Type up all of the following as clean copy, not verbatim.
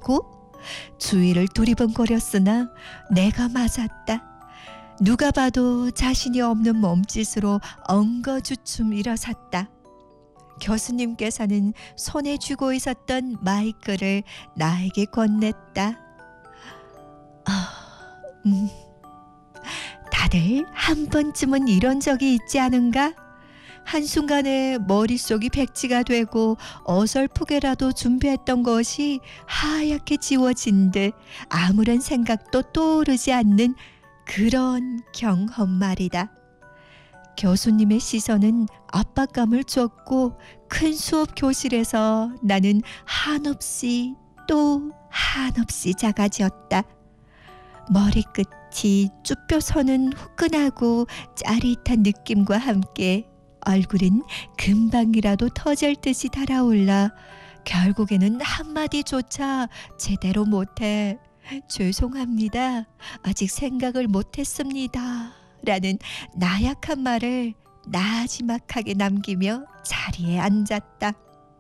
하고 주위를 두리번거렸으나 내가 맞았다. 누가 봐도 자신이 없는 몸짓으로 엉거주춤 일어섰다. 교수님께서는 손에 쥐고 있었던 마이크를 나에게 건넸다. 다들 한 번쯤은 이런 적이 있지 않은가? 한순간에 머릿속이 백지가 되고 어설프게라도 준비했던 것이 하얗게 지워진 듯 아무런 생각도 떠오르지 않는 그런 경험 말이다. 교수님의 시선은 압박감을 줬고 큰 수업 교실에서 나는 한없이 또 한없이 작아졌다. 머리끝이 쭈뼛서는 후끈하고 짜릿한 느낌과 함께 얼굴은 금방이라도 터질 듯이 달아올라 결국에는 한마디조차 제대로 못해 죄송합니다. 아직 생각을 못했습니다. 라는 나약한 말을 나지막하게 남기며 자리에 앉았다.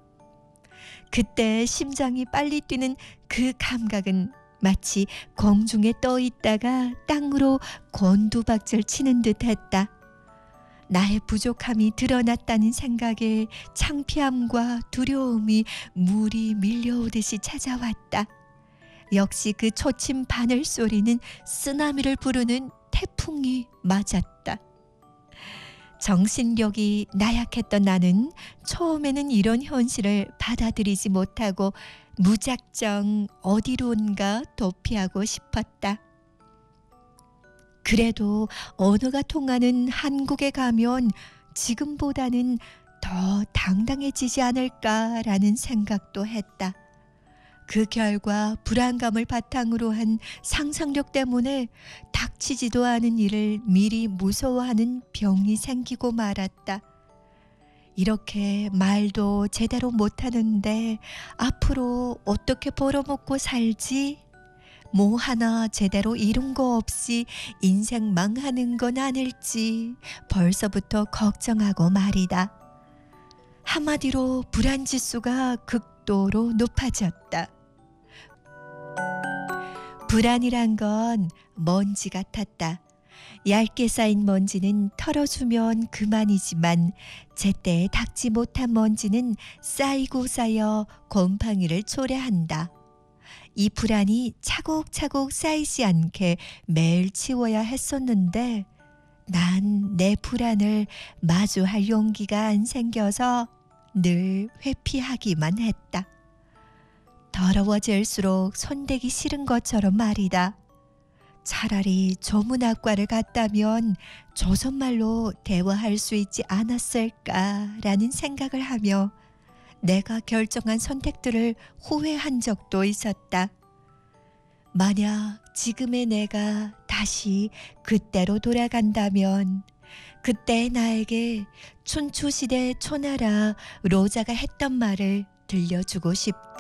그때 심장이 빨리 뛰는 그 감각은 마치 공중에 떠 있다가 땅으로 곤두박질 치는 듯 했다. 나의 부족함이 드러났다는 생각에 창피함과 두려움이 물이 밀려오듯이 찾아왔다. 역시 그 초침 바늘 소리는 쓰나미를 부르는 태풍이 맞았다. 정신력이 나약했던 나는 처음에는 이런 현실을 받아들이지 못하고 무작정 어디론가 도피하고 싶었다. 그래도 언어가 통하는 한국에 가면 지금보다는 더 당당해지지 않을까라는 생각도 했다. 그 결과 불안감을 바탕으로 한 상상력 때문에 닥치지도 않은 일을 미리 무서워하는 병이 생기고 말았다. 이렇게 말도 제대로 못하는데 앞으로 어떻게 벌어먹고 살지? 뭐 하나 제대로 이룬 거 없이 인생 망하는 건 아닐지 벌써부터 걱정하고 말이다. 한마디로 불안지수가 극도로 높아졌다. 불안이란 건 먼지 같았다. 얇게 쌓인 먼지는 털어주면 그만이지만 제때 닦지 못한 먼지는 쌓이고 쌓여 곰팡이를 초래한다. 이 불안이 차곡차곡 쌓이지 않게 매일 치워야 했었는데 난 내 불안을 마주할 용기가 안 생겨서 늘 회피하기만 했다. 더러워질수록 손대기 싫은 것처럼 말이다. 차라리 조문학과를 갔다면 조선말로 대화할 수 있지 않았을까라는 생각을 하며 내가 결정한 선택들을 후회한 적도 있었다. 만약 지금의 내가 다시 그때로 돌아간다면 그때의 나에게 춘추시대 초나라 로자가 했던 말을 들려주고 싶다.